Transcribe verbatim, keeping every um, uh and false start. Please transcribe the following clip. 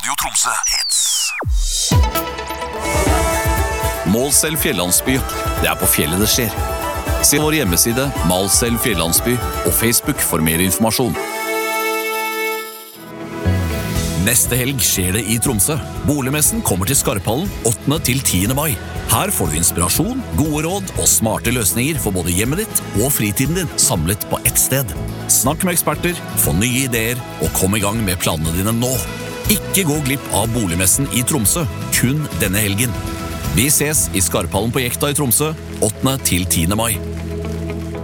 Radio Tromsø Hits. Målselv Fjellandsby. Det er på fjellet det skjer. Se vår hjemmeside Målselv Fjellandsby og Facebook for mer informasjon. Neste helg skjer det i Tromsø. Boligmessen kommer til Skarphallen åttende til tiende mai. Her får du inspirasjon, gode råd og smarte løsninger for både hjemmet ditt og fritiden din samlet på ett sted. Snakk med eksperter, få nye ideer og kom i gang med planene dine nå. Ikke gå glipp av Boligmessen i Tromsø, kun denne helgen. Vi ses i Skarphallen på Jekta i Tromsø åttende til tiende mai.